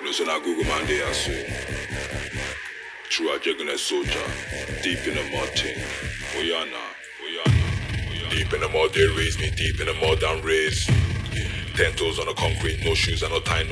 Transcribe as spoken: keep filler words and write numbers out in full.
Listen, I Google man, they are so. True, I jagging a soldier. Deep in the mud thing. Oh, yeah, nah. Oh, yeah, nah. Oh, yeah, deep in the mud, they raise me. Deep in the mud, and raise. Ten toes on the concrete, no shoes and no time.